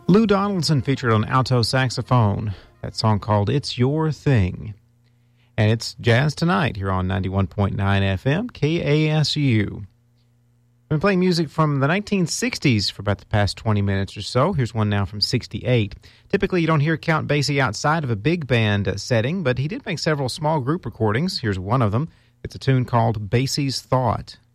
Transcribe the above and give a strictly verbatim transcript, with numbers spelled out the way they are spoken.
Lou Donaldson featured on alto saxophone. That song called It's Your Thing. And it's Jazz Tonight here on ninety-one point nine F M, K A S U. I've been playing music from the nineteen sixties for about the past twenty minutes or so. Here's one now from sixty-eight. Typically, you don't hear Count Basie outside of a big band setting, but he did make several small group recordings. Here's one of them. It's a tune called Basie's Thought.